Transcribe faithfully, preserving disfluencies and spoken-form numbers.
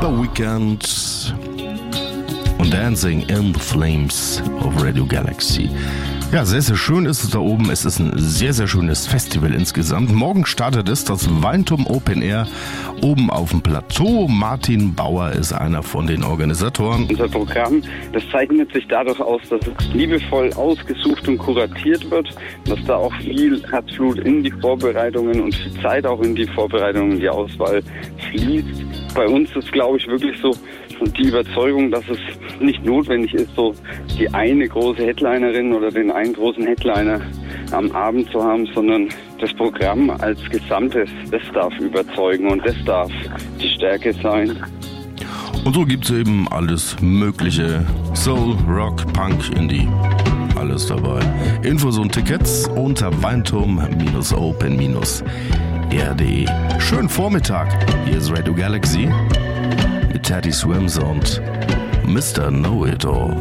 The Weeknd und Dancing in the Flames auf Radio Galaxy. Ja, sehr, sehr schön ist es da oben. Es ist ein sehr, sehr schönes Festival insgesamt. Morgen startet es das Weinturm Open Air oben auf dem Plateau. Martin Bauer ist einer von den Organisatoren. Unser Programm, das zeichnet sich dadurch aus, dass es liebevoll ausgesucht und kuratiert wird, dass da auch viel Herzblut in die Vorbereitungen und viel Zeit auch in die Vorbereitungen, in die Auswahl fließt. Bei uns ist, glaube ich, wirklich so die Überzeugung, dass es nicht notwendig ist, so die eine große Headlinerin oder den einen großen Headliner am Abend zu haben, sondern das Programm als Gesamtes, das darf überzeugen und das darf die Stärke sein. Und so gibt es eben alles Mögliche. Soul, Rock, Punk, Indie. Alles dabei. Infos und Tickets unter weinturm Open R punkt de. Schönen Vormittag. Hier ist Radio Galaxy mit Teddy Swims und Mister Know-It-All.